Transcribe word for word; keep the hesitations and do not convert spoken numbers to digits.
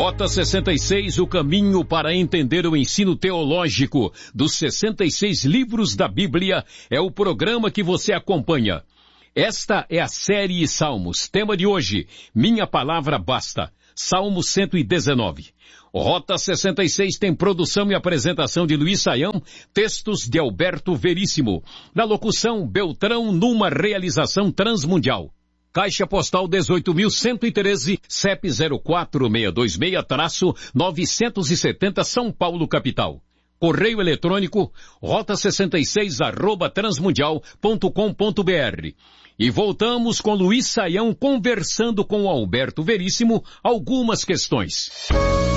Rota sessenta e seis, o caminho para entender o ensino teológico dos sessenta e seis livros da Bíblia, é o programa que você acompanha. Esta é a série Salmos. Tema de hoje, Minha Palavra Basta. Salmo cento e dezenove. Rota sessenta e seis tem produção e apresentação de Luiz Saião, textos de Alberto Veríssimo. Na locução, Beltrão, numa realização transmundial. Caixa Postal dezoito mil cento e treze, C E P zero quatro seis dois seis, novecentos e setenta, São Paulo, capital. Correio eletrônico, rota sessenta e seis, arroba transmundial ponto com ponto br. E voltamos com Luiz Saião conversando com Alberto Veríssimo algumas questões.